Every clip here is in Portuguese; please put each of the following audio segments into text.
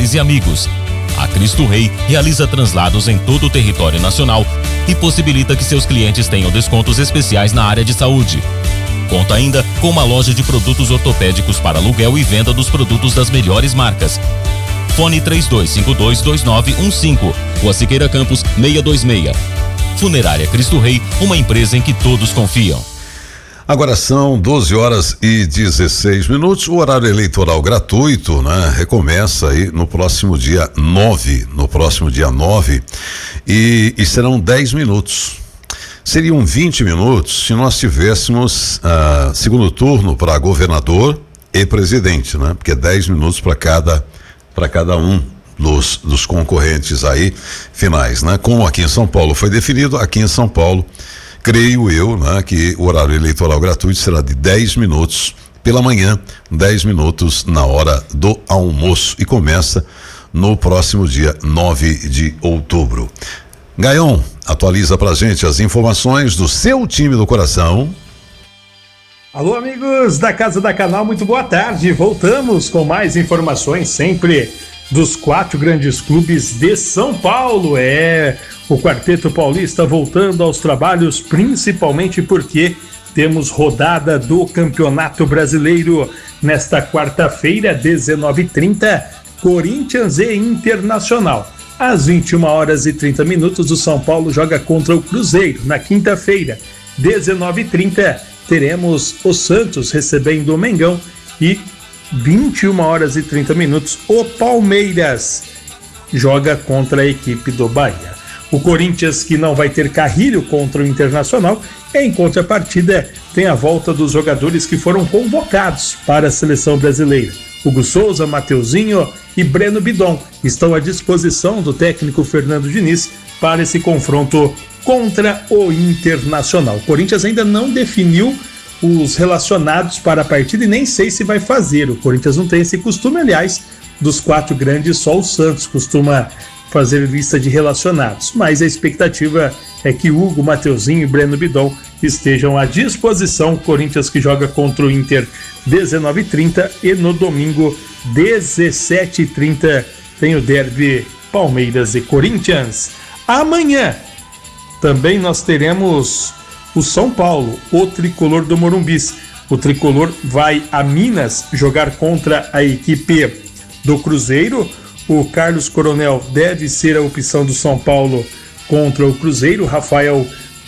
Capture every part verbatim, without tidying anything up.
familiares e amigos. A Cristo Rei realiza translados em todo o território nacional e possibilita que seus clientes tenham descontos especiais na área de saúde. Conta ainda com uma loja de produtos ortopédicos para aluguel e venda dos produtos das melhores marcas. Fone três dois cinco dois, dois nove um cinco, Rua Siqueira Campos, seiscentos e vinte e seis. Funerária Cristo Rei, uma empresa em que todos confiam. Agora são doze horas e dezesseis minutos. O horário eleitoral gratuito, né? Recomeça aí no próximo dia nove, no próximo dia nove, e, e serão dez minutos. Seriam vinte minutos se nós tivéssemos ah, segundo turno para governador e presidente, né? Porque é dez minutos para cada para cada um dos, dos concorrentes aí finais, né? Como aqui em São Paulo foi definido, aqui em São Paulo, creio eu, né, que o horário eleitoral gratuito será de dez minutos pela manhã, dez minutos na hora do almoço, e começa no próximo dia nove de outubro. Gaion, atualiza pra gente as informações do seu time do coração. Alô, amigos da Casa da Canal, muito boa tarde. Voltamos com mais informações, sempre dos quatro grandes clubes de São Paulo. É o Quarteto Paulista voltando aos trabalhos, principalmente porque temos rodada do Campeonato Brasileiro nesta quarta-feira, dezenove e trinta, Corinthians e Internacional. Às vinte e uma horas e trinta minutos, o São Paulo joga contra o Cruzeiro. Na quinta-feira, dezenove e trinta, teremos o Santos recebendo o Mengão, e vinte e uma horas e trinta minutos, o Palmeiras joga contra a equipe do Bahia. O Corinthians, que não vai ter Carrilho contra o Internacional, em contrapartida tem a volta dos jogadores que foram convocados para a seleção brasileira. Hugo Souza, Mateuzinho e Breno Bidon estão à disposição do técnico Fernando Diniz para esse confronto contra o Internacional. O Corinthians ainda não definiu os relacionados para a partida e nem sei se vai fazer. O Corinthians não tem esse costume, aliás, dos quatro grandes, só o Santos costuma fazer lista de relacionados, mas a expectativa é que Hugo, Mateuzinho e Breno Bidon estejam à disposição. Corinthians que joga contra o Inter dezenove e trinta, e no domingo dezessete e trinta tem o derby Palmeiras e Corinthians. Amanhã também nós teremos o São Paulo, o tricolor do Morumbis. O tricolor vai a Minas jogar contra a equipe do Cruzeiro. O Carlos Coronel deve ser a opção do São Paulo contra o Cruzeiro. O Rafael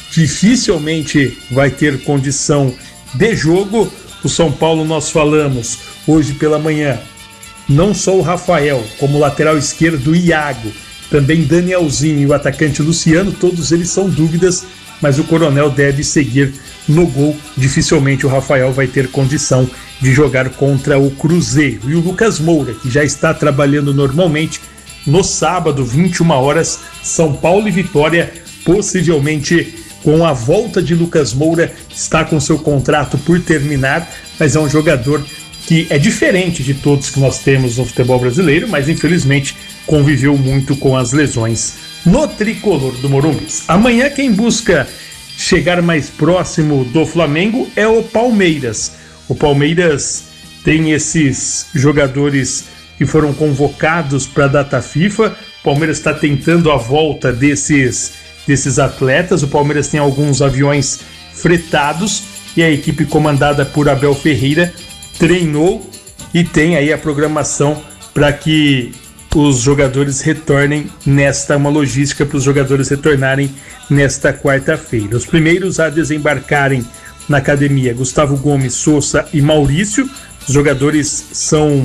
dificilmente vai ter condição de jogo. O São Paulo, nós falamos hoje pela manhã, não só o Rafael, como o lateral esquerdo Iago, também Danielzinho e o atacante Luciano, todos eles são dúvidas, mas o Coronel deve seguir no gol. Dificilmente o Rafael vai ter condição de jogar contra o Cruzeiro. E o Lucas Moura, que já está trabalhando normalmente, no sábado, vinte e uma horas, São Paulo e Vitória, possivelmente com a volta de Lucas Moura, está com seu contrato por terminar, mas é um jogador que é diferente de todos que nós temos no futebol brasileiro, mas infelizmente conviveu muito com as lesões no tricolor do Morumbis. Amanhã quem busca chegar mais próximo do Flamengo é o Palmeiras. O Palmeiras tem esses jogadores que foram convocados para a data FIFA. O Palmeiras está tentando a volta desses, desses atletas. O Palmeiras tem alguns aviões fretados e a equipe comandada por Abel Ferreira treinou e tem aí a programação para que os jogadores retornem nesta, uma logística para os jogadores retornarem nesta quarta-feira. Os primeiros a desembarcarem na academia, Gustavo Gomes, Sousa e Maurício. Os jogadores são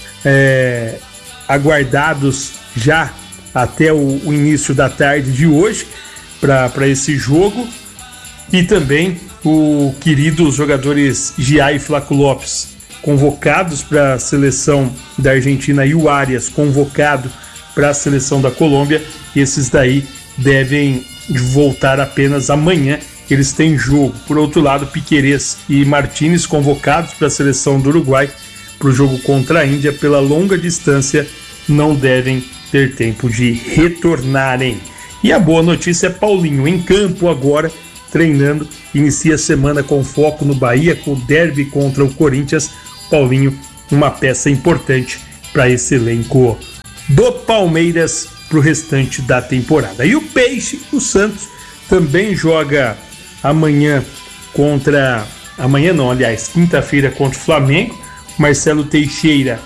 é, aguardados já até o, o início da tarde de hoje para esse jogo. E também o querido, os jogadores Gia e Flaco Lopes, convocados para a seleção da Argentina, e o Arias convocado para a seleção da Colômbia. Esses daí devem voltar apenas amanhã, eles têm jogo. Por outro lado, Piquerez e Martínez convocados para a seleção do Uruguai para o jogo contra a Índia pela longa distância, não devem ter tempo de retornarem. E a boa notícia é Paulinho em campo agora, treinando, inicia a semana com foco no Bahia, com o derby contra o Corinthians. Paulinho, uma peça importante para esse elenco do Palmeiras para o restante da temporada. E o Peixe, o Santos, também joga amanhã contra... Amanhã não, aliás, quinta-feira contra o Flamengo. Marcelo Teixeira,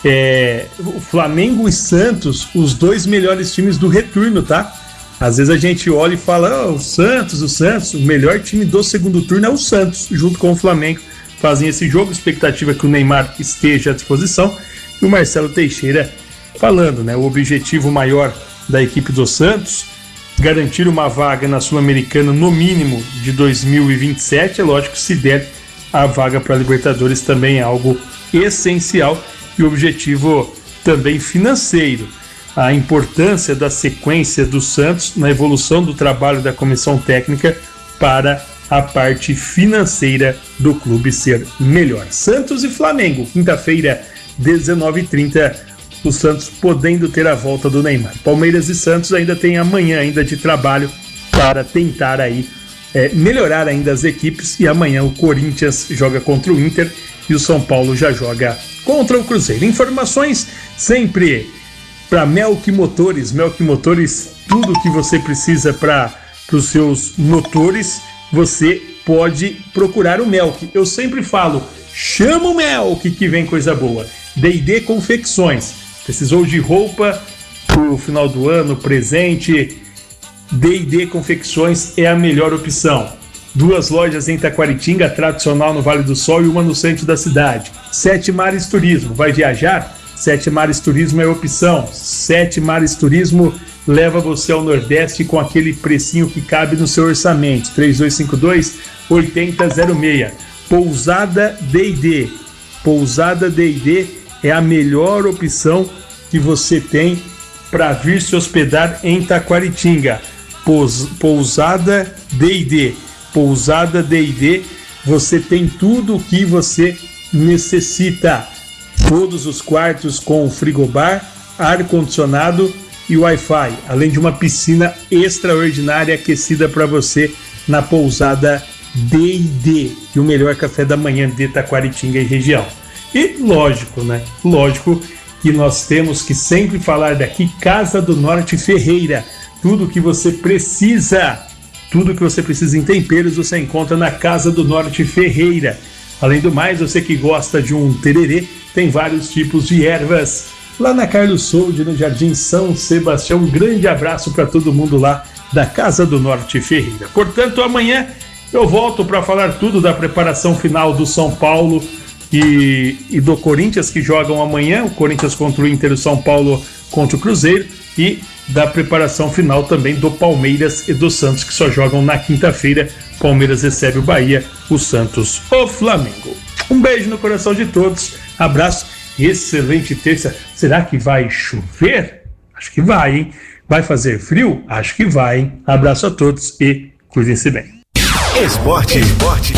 é, o Flamengo e Santos, os dois melhores times do retorno, tá? Às vezes a gente olha e fala, oh, o Santos, o Santos, o melhor time do segundo turno é o Santos, junto com o Flamengo, fazem esse jogo, expectativa é que o Neymar esteja à disposição, e o Marcelo Teixeira falando, né? O objetivo maior da equipe do Santos, garantir uma vaga na Sul-Americana no mínimo de dois mil e vinte e sete, é lógico, se der a vaga para a Libertadores também é algo essencial, e o objetivo também financeiro. A importância da sequência do Santos na evolução do trabalho da comissão técnica para a parte financeira do clube ser melhor. Santos e Flamengo, quinta-feira, dezenove e trinta, o Santos podendo ter a volta do Neymar. Palmeiras e Santos ainda tem amanhã ainda de trabalho para tentar aí é, melhorar ainda as equipes, e amanhã o Corinthians joga contra o Inter e o São Paulo já joga contra o Cruzeiro. Informações sempre para Melk Motores. Melk Motores, tudo que você precisa para os seus motores, você pode procurar o Melk. Eu sempre falo, chama o Melk que vem coisa boa. D e D Confecções, precisou de roupa pro final do ano, presente, D e D Confecções é a melhor opção. Duas lojas em Taquaritinga, tradicional no Vale do Sol, e uma no centro da cidade. Sete Mares Turismo, vai viajar? Sete Mares Turismo é a opção. Sete Mares Turismo leva você ao Nordeste com aquele precinho que cabe no seu orçamento. três dois cinco dois, oito zero zero seis. Pousada D e D. Pousada D e D é a melhor opção que você tem para vir se hospedar em Taquaritinga. Pous, Pousada D e D. Pousada D e D, você tem tudo o que você necessita. Todos os quartos com frigobar, ar-condicionado e Wi-Fi, além de uma piscina extraordinária aquecida para você na Pousada D e D, e o melhor café da manhã de Taquaritinga e região. E lógico, né? Lógico que nós temos que sempre falar daqui, Casa do Norte Ferreira. Tudo que você precisa, tudo que você precisa em temperos você encontra na Casa do Norte Ferreira. Além do mais, você que gosta de um tererê, tem vários tipos de ervas. Lá na Carlos Soldi, no Jardim São Sebastião, um grande abraço para todo mundo lá da Casa do Norte Ferreira. Portanto, amanhã eu volto para falar tudo da preparação final do São Paulo e, e do Corinthians, que jogam amanhã, o Corinthians contra o Inter, o São Paulo contra o Cruzeiro, e da preparação final também do Palmeiras e do Santos, que só jogam na quinta-feira. Palmeiras recebe o Bahia, o Santos o Flamengo. Um beijo no coração de todos, abraço, excelente terça. Será que vai chover? Acho que vai, hein? Vai fazer frio? Acho que vai, hein? Abraço a todos e cuidem-se bem. Esporte, esporte.